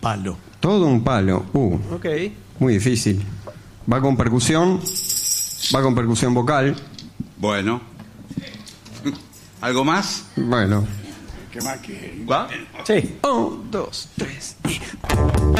palo. Todo un palo. Ok. Muy difícil. Va con percusión vocal. Bueno. ¿Algo más? Bueno. ¿Qué más quieren? ¿Va? Sí. 1, 2, 3 y...